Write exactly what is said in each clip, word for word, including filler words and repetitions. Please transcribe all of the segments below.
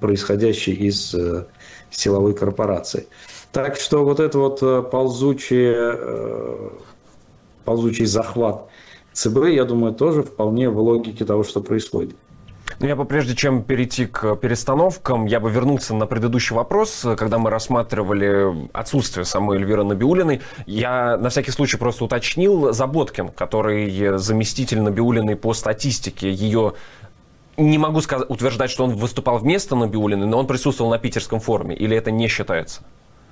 происходящий из силовой корпорации. Так что вот это вот ползучий, ползучий захват ЦБ, я думаю, тоже вполне в логике того, что происходит. Ну, я бы, прежде чем перейти к перестановкам, я бы вернулся на предыдущий вопрос, когда мы рассматривали отсутствие самой Эльвиры Набиуллиной. Я на всякий случай просто уточнил Заботкин, который заместитель Набиуллиной по статистике. Ее не могу сказать, утверждать, что он выступал вместо Набиуллиной, но он присутствовал на питерском форуме. Или это не считается?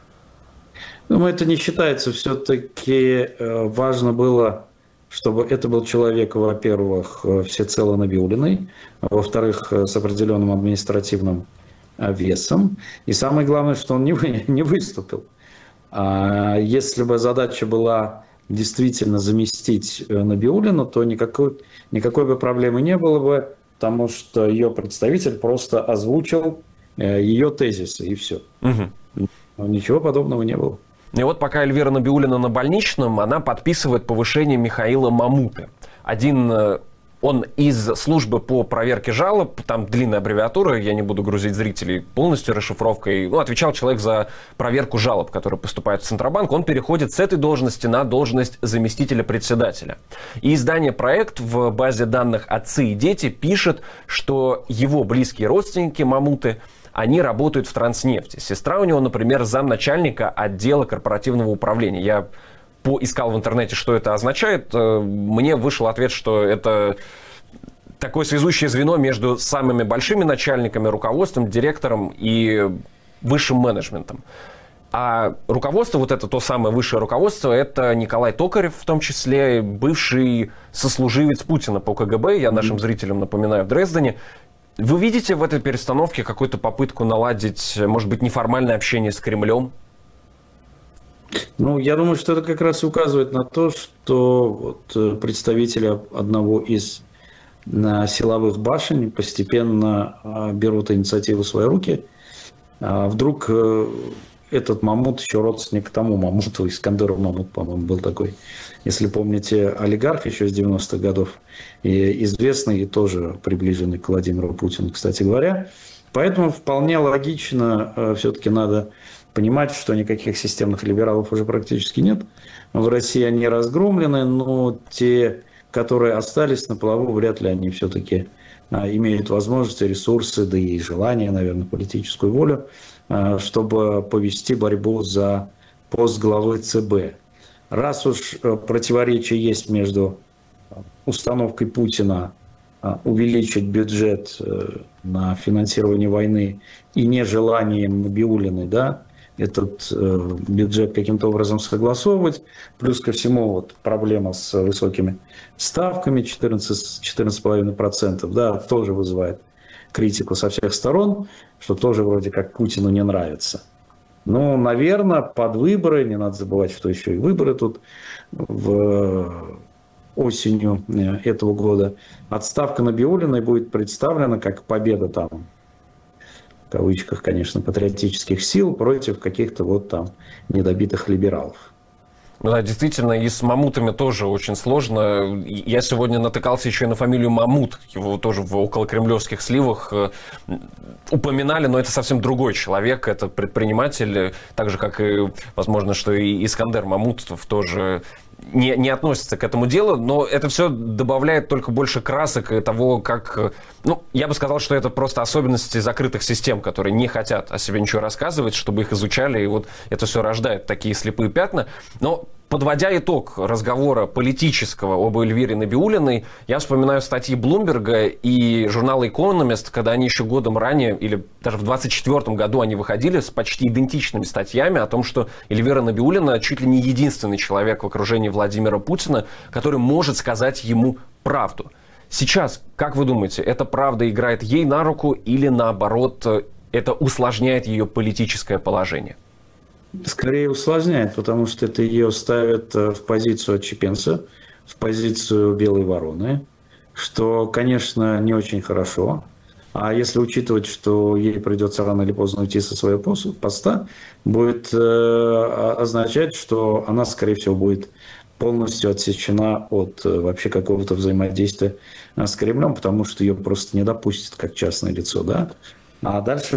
Ну, это не считается. Все-таки важно было, чтобы это был человек, во-первых, всецело Набиуллиной, во-вторых, с определенным административным весом. И самое главное, что он не, вы, не выступил. А если бы задача была действительно заместить Набиуллину, то никакой, никакой бы проблемы не было бы, потому что ее представитель просто озвучил ее тезисы, и все. Угу. Но ничего подобного не было. И вот пока Эльвира Набиуллина на больничном, она подписывает повышение Михаила Мамуты. Один, он из службы по проверке жалоб, там длинная аббревиатура, я не буду грузить зрителей полностью расшифровкой, ну, отвечал человек за проверку жалоб, которые поступают в Центробанк, он переходит с этой должности на должность заместителя председателя. И издание «Проект» в базе данных «Отцы и дети» пишет, что его близкие родственники Мамуты, они работают в Транснефти. Сестра у него, например, замначальника отдела корпоративного управления. Я поискал в интернете, что это означает. Мне вышел ответ, что это такое связующее звено между самыми большими начальниками, руководством, директором и высшим менеджментом. А руководство, вот это то самое высшее руководство, это Николай Токарев, в том числе бывший сослуживец Путина по КГБ, я нашим зрителям напоминаю, в Дрездене. Вы видите в этой перестановке какую-то попытку наладить, может быть, неформальное общение с Кремлем? Ну, я думаю, что это как раз указывает на то, что вот представители одного из силовых башен постепенно берут инициативу в свои руки. Вдруг этот Мамут еще родственник тому Мамуту, Искандеру Мамут, по-моему, был такой, если помните, олигарх еще с девяностых годов, и известный, и тоже приближенный к Владимиру Путину, кстати говоря. Поэтому вполне логично, все-таки надо понимать, что никаких системных либералов уже практически нет. В России они разгромлены, но те, которые остались на плаву, вряд ли они все-таки имеют возможности, ресурсы, да и желание, наверное, политическую волю, чтобы повести борьбу за пост главы ЦБ. Раз уж противоречие есть между установкой Путина увеличить бюджет на финансирование войны и нежеланием Набиуллиной, да, этот бюджет каким-то образом согласовывать, плюс ко всему вот проблема с высокими ставками четырнадцать целых пять десятых процента, да, тоже вызывает критику со всех сторон, что тоже вроде как Путину не нравится. Ну, наверное, под выборы, не надо забывать, что еще и выборы тут в осенью этого года, отставка Набиуллиной будет представлена как победа там, в кавычках, конечно, патриотических сил против каких-то вот там недобитых либералов. Да, действительно, и с Мамутами тоже очень сложно. Я сегодня натыкался еще и на фамилию Мамут. Его тоже в околокремлевских сливах упоминали, но это совсем другой человек. Это предприниматель, так же, как и, возможно, что и Искандер Мамутов тоже не, не относится к этому делу. Но это все добавляет только больше красок и того, как... Ну, я бы сказал, что это просто особенности закрытых систем, которые не хотят о себе ничего рассказывать, чтобы их изучали. И вот это все рождает такие слепые пятна. Но подводя итог разговора политического об Эльвире Набиуллиной, я вспоминаю статьи Блумберга и журнала «Экономист», когда они еще годом ранее, или даже в двадцать четвёртом году они выходили с почти идентичными статьями о том, что Эльвира Набиуллина чуть ли не единственный человек в окружении Владимира Путина, который может сказать ему правду. Сейчас, как вы думаете, эта правда играет ей на руку или наоборот, это усложняет ее политическое положение? Скорее усложняет, потому что это ее ставит в позицию отщепенца, в позицию белой вороны, что, конечно, не очень хорошо. А если учитывать, что ей придется рано или поздно уйти со своего поста, будет означать, что она, скорее всего, будет полностью отсечена от вообще какого-то взаимодействия с Кремлем, потому что ее просто не допустят как частное лицо, да. А дальше